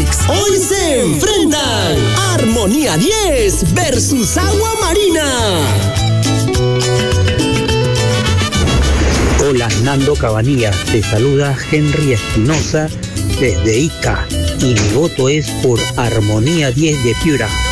Netflix. Hoy se enfrentan Armonía 10 versus Agua Marina. Hola, Nando Cabanillas, te saluda Henry Espinosa desde Ica y mi voto es por Armonía 10 de Piura.